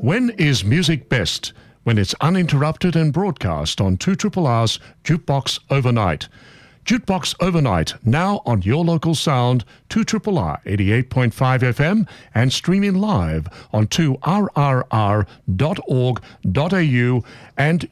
When is music best? When it's uninterrupted and broadcast on 2RRR's Jukebox Overnight. Jukebox Overnight, now on your local sound, 2RRR 88.5 FM and streaming live on 2rrr.org.au and